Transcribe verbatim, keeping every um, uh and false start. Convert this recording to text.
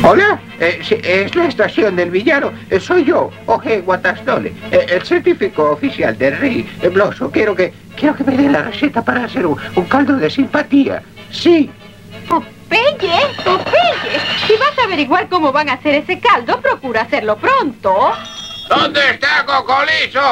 Hola, eh, sí, es la estación del villano. Eh, soy yo, Oje Guatastole, eh, el científico oficial del rey eh, Bloso. Quiero que, quiero que me dé la receta para hacer un, un caldo de simpatía. Sí. Popeye, Popeye, si vas a averiguar cómo van a hacer ese caldo, procura hacerlo pronto. ¿Dónde está Cocolizo?